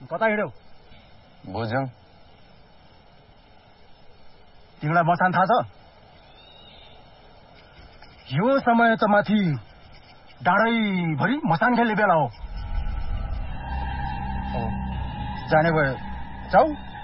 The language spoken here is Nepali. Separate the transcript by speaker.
Speaker 1: कता हिँड्यौ?
Speaker 2: भोजङ।
Speaker 1: तिमीलाई मसान थाहा छ? यो समय त माथि डाँडैभरि मसान खेल्ने बेला हो। जाने भए जाऊ।